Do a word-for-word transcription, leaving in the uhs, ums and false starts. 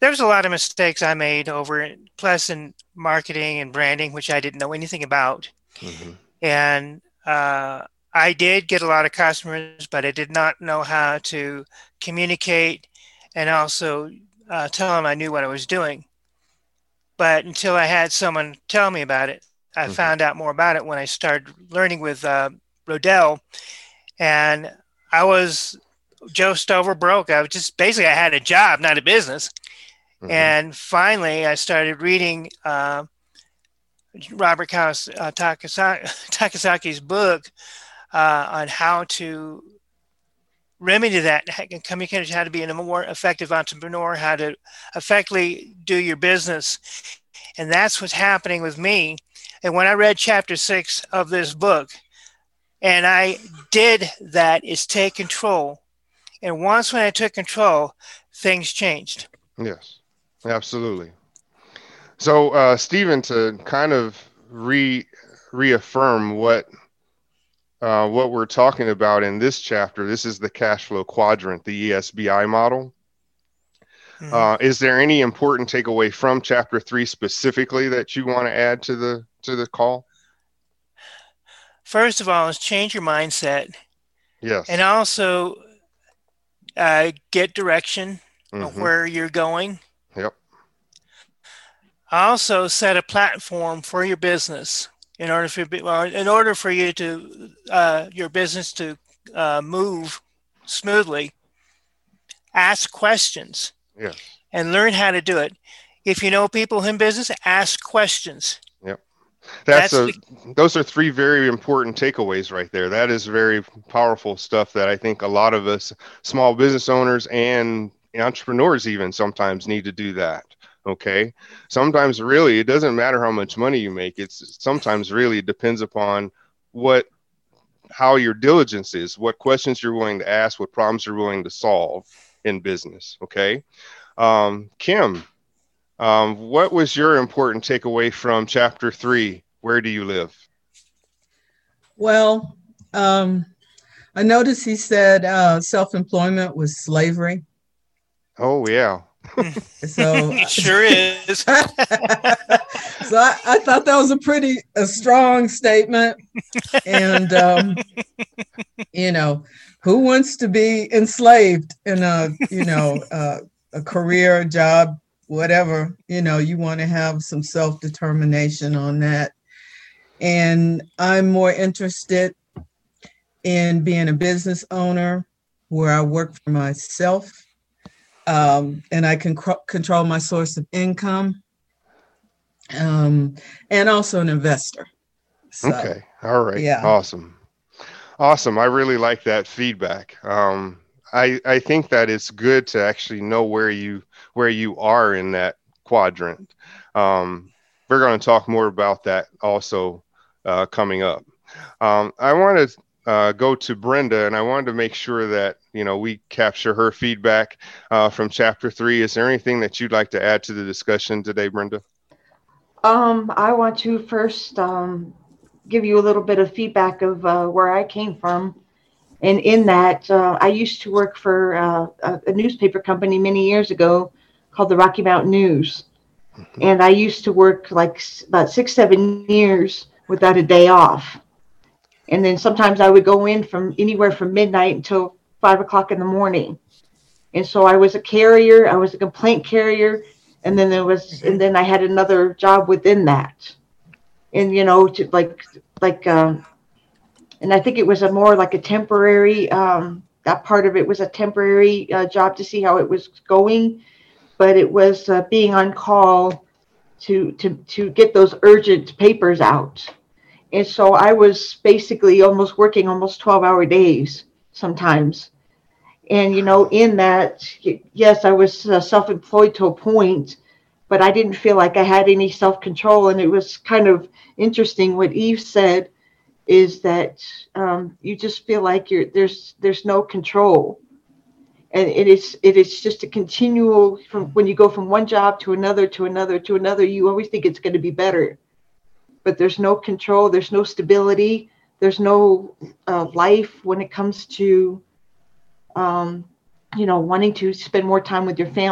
There was a lot of mistakes I made over it, plus in marketing and branding, which I didn't know anything about. Mm-hmm. And uh, I did get a lot of customers, but I did not know how to communicate and also uh, tell them I knew what I was doing. But until I had someone tell me about it, I Mm-hmm. found out more about it when I started learning with uh, Rodell. And I was just over broke. I was just basically, I had a job, not a business. Mm-hmm. And finally, I started reading uh, Robert Kawas- uh, Takasaki, Takasaki's book uh, on how to remedy that, communicate how to be a more effective entrepreneur, how to effectively do your business. And that's what's happening with me. And when I read chapter six of this book, and I did that, is take control. And once when I took control, things changed. Yes, absolutely. So, uh, Stephen, to kind of re reaffirm what uh, what we're talking about in this chapter, this is the cash flow quadrant, the E S B I model. Mm-hmm. Uh, is there any important takeaway from chapter three specifically that you want to add to the to the call? First of all, is change your mindset and Yes. also uh, get direction of Mm-hmm. where you're going. Yep. Also, set a platform for your business in order for well, in order for you to uh, your business to uh, move smoothly. Ask questions Yes. and learn how to do it. If you know people in business, ask questions. Yep. That's That's a the those are three very important takeaways right there. That is very powerful stuff that I think a lot of us small business owners and entrepreneurs even sometimes need to do that. Okay. Sometimes really it doesn't matter how much money you make. It's sometimes really it depends upon what how your diligence is, what questions you're willing to ask, what problems you're willing to solve in business. Okay. Um, Kim, um, what was your important takeaway from chapter three? Where do you live? Well, um, I noticed he said uh, self-employment was slavery. Oh, yeah. So, it sure is. so I, I thought that was a pretty a strong statement. And um, you know, who wants to be enslaved in a you know uh, a career, job, whatever? You know, you want to have some self determination on that. And I'm more interested in being a business owner where I work for myself, um, and I can cr- control my source of income, um, and also an investor. So, Okay. All right. yeah. Awesome. Awesome. I really like that feedback. Um, I I think that it's good to actually know where you where you are in that quadrant. Um, we're going to talk more about that also uh, coming up. Um, I want to uh, go to Brenda, and I wanted to make sure that you know we capture her feedback uh, from chapter three. Is there anything that you'd like to add to the discussion today, Brenda? Um, I want to first um, give you a little bit of feedback of uh, where I came from. And in that, uh, I used to work for uh, a, a newspaper company many years ago called the Rocky Mountain News. Mm-hmm. And I used to work like s- about six, seven years without a day off. And then sometimes I would go in from anywhere from midnight until five o'clock in the morning. And so I was a carrier, I was a complaint carrier, and then there was, Mm-hmm. and then I had another job within that. And you know, to like, like, um, and I think it was a more like a temporary. Um, that part of it was a temporary uh, job to see how it was going, but it was uh, being on call to to to get those urgent papers out. And so I was basically almost working almost twelve hour days sometimes. And, you know, in that, yes, I was uh, self employed to a point, but I didn't feel like I had any self control. And it was kind of interesting what Eve said is that um, you just feel like you're there's there's no control. And it is it is just a continual from when you go from one job to another to another to another, you always think it's going to be better, but there's no control, there's no stability, there's no uh, life when it comes to um, you know, wanting to spend more time with your family